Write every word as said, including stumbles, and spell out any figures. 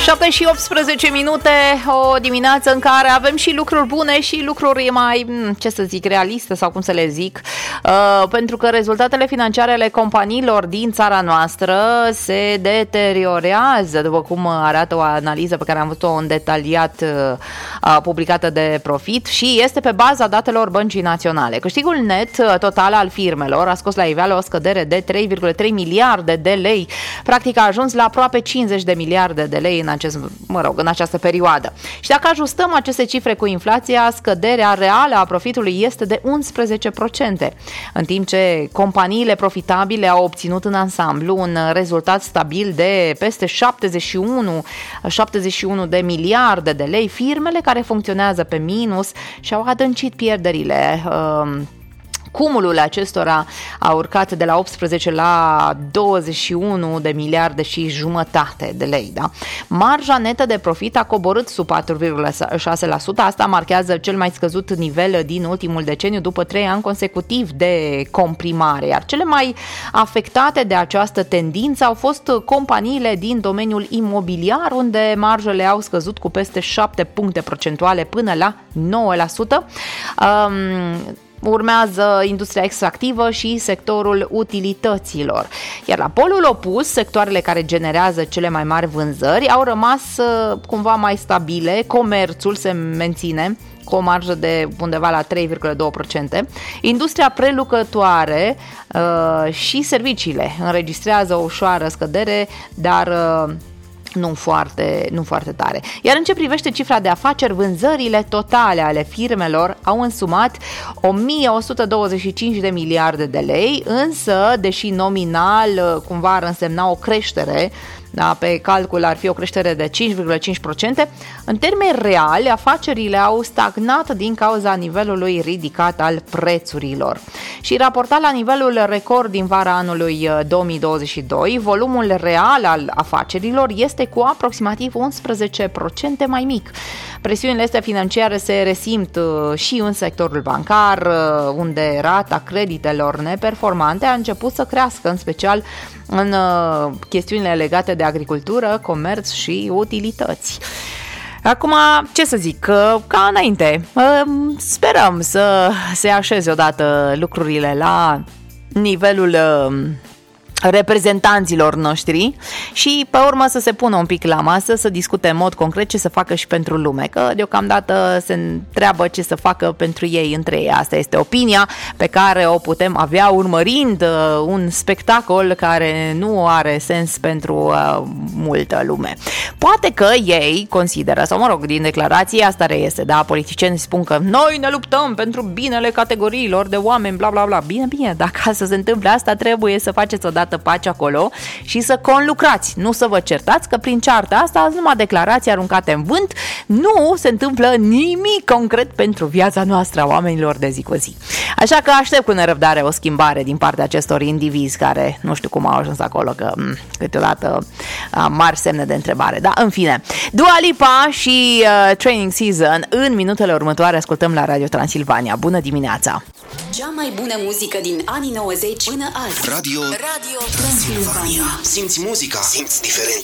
șapte și optsprezece minute, o dimineață în care avem și lucruri bune și lucruri mai, ce să zic, realiste sau cum să le zic, uh, pentru că rezultatele financiare ale companiilor din țara noastră se deteriorează, după cum arată o analiză pe care am văzut-o în detaliat uh, publicată de Profit și este pe baza datelor Băncii Naționale. Câștigul net total al firmelor a scos la iveală o scădere de trei virgulă trei miliarde de lei, practic a ajuns la aproape cincizeci de miliarde de lei în acest, mă rog, în această perioadă. Și dacă ajustăm aceste cifre cu inflația, scăderea reală a profitului este de unsprezece la sută, în timp ce companiile profitabile au obținut în ansamblu un rezultat stabil de peste șaptezeci și unu de miliarde de lei. Firmele care funcționează pe minus și-au adâncit pierderile. Cumulul acestora a urcat de la optsprezece la douăzeci și unu de miliarde și jumătate de lei. Da? Marja netă de profit a coborât sub patru virgulă șase la sută. Asta marchează cel mai scăzut nivel din ultimul deceniu după trei ani consecutiv de comprimare. Iar cele mai afectate de această tendință au fost companiile din domeniul imobiliar, unde marjele au scăzut cu peste șapte puncte procentuale până la nouă la sută. Um, Urmează industria extractivă și sectorul utilităților. Iar la polul opus, sectoarele care generează cele mai mari vânzări au rămas cumva mai stabile. Comerțul se menține cu o marjă de undeva la trei virgulă doi la sută. Industria prelucrătoare uh, și serviciile înregistrează o ușoară scădere, dar uh, Nu foarte, nu foarte tare. Iar în ce privește cifra de afaceri, vânzările totale ale firmelor au însumat o mie o sută douăzeci și cinci de miliarde de lei, însă, deși nominal cumva ar însemna o creștere, da, pe calcul ar fi o creștere de cinci virgulă cinci la sută, în termeni reali, afacerile au stagnat din cauza nivelului ridicat al prețurilor. Și raportat la nivelul record din vara anului două mii douăzeci și doi, volumul real al afacerilor este cu aproximativ unsprezece la sută mai mic. Presiunile astea financiare se resimt și în sectorul bancar, unde rata creditelor neperformante a început să crească, în special în chestiunile legate de agricultură, comerț și utilități. Acum, ce să zic, ca înainte, sperăm să se așeze odată lucrurile la nivelul reprezentanților noștri și pe urmă să se pună un pic la masă, să discute în mod concret ce să facă și pentru lume, că deocamdată se întreabă ce să facă pentru ei între ei. Asta este opinia pe care o putem avea urmărind uh, un spectacol care nu are sens pentru uh, multă lume. Poate că ei consideră, sau mă rog, din declarație asta reiese, da, politicieni spun că noi ne luptăm pentru binele categoriilor de oameni, bla bla bla. Bine, bine, dacă să se întâmple asta, trebuie să faceți odată pace acolo și să conlucrați, nu să vă certați, că prin cearta asta azi numai declarații aruncate în vânt, nu se întâmplă nimic concret pentru viața noastră a oamenilor de zi cu zi. Așa că aștept cu nerăbdare o schimbare din partea acestor indivizi care nu știu cum au ajuns acolo, că m- câteodată am mari semne de întrebare. Da, în fine, Dua Lipa și uh, Training Season în minutele următoare ascultăm la Radio Transilvania. Bună dimineața! Cea mai bună muzică din anii nouăzeci până azi. Radio, Radio Transilvania. Simți muzica, simți diferența.